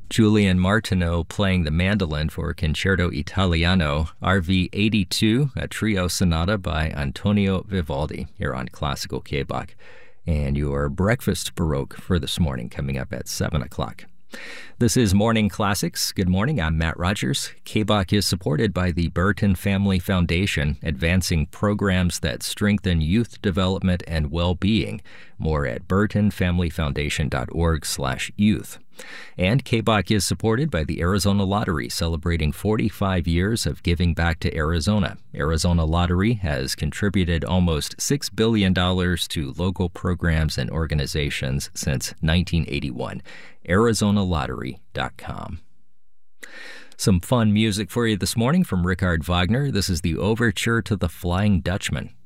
Julian Martineau playing the mandolin for Concerto Italiano, RV 82, a trio sonata by Antonio Vivaldi, here on Classical K-Bach. And your breakfast Baroque for this morning coming up at 7 o'clock. This is Morning Classics. Good morning, I'm Matt Rogers. K-Bach is supported by the Burton Family Foundation, advancing programs that strengthen youth development and well-being. More at burtonfamilyfoundation.org/youth. And K-Bach is supported by the Arizona Lottery, celebrating 45 years of giving back to Arizona. Arizona Lottery has contributed almost $6 billion to local programs and organizations since 1981. ArizonaLottery.com. Some fun music for you this morning from Richard Wagner. This is the Overture to the Flying Dutchman.